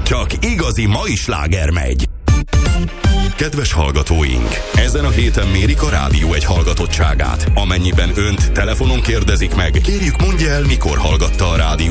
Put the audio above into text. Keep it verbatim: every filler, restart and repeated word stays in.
csak igazi mai sláger megy. Kedves hallgatóink, ezen a héten mérik a rádió egy hallgatottságát. Amennyiben önt telefonon kérdezik meg, kérjük mondja el, mikor hallgatta a rádió